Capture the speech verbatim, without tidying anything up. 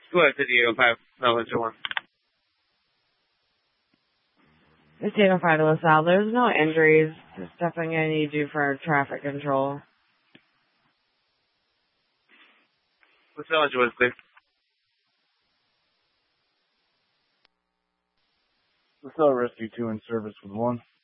Go ahead to the eight oh five, Melvin one. It's eight oh five to LaSalle. There's no injuries. Just definitely going to need you for traffic control. LaSalle one, clear. LaSalle Rescue two in service with one.